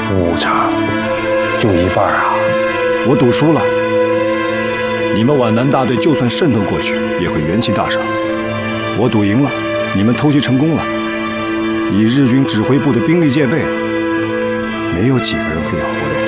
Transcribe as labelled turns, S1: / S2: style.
S1: 5场，就一半啊！
S2: 我赌输了。你们皖南大队就算渗透过去，也会元气大伤。我赌赢了，你们偷袭成功了，以日军指挥部的兵力戒备，没有几个人可以活着回